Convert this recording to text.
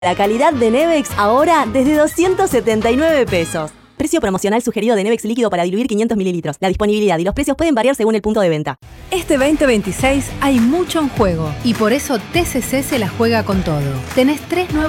La calidad de Nevex ahora desde 279 pesos. Precio promocional sugerido de Nevex líquido para diluir 500 mililitros. La disponibilidad y los precios pueden variar según el punto de venta. Este 2026 hay mucho en juego y por eso TCC se la juega con todo. Tenés 3 nuevas